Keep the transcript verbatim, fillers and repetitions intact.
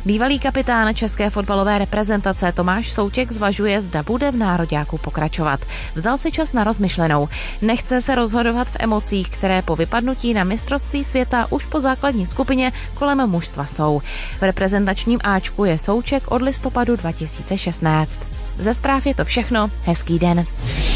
Bývalý kapitán české fotbalové reprezentace Tomáš Souček zvažuje, zda bude v nároďáku pokračovat. Vzal si čas na rozmyšlenou. Nechce se rozhodovat v emocích, které po vypadnutí na mistrovství světa už po základní skupině kolem mužstva jsou. V reprezentačním áčku je Souček od listopadu dva tisíce šestnáct. Ze zpráv je to všechno. Hezký den.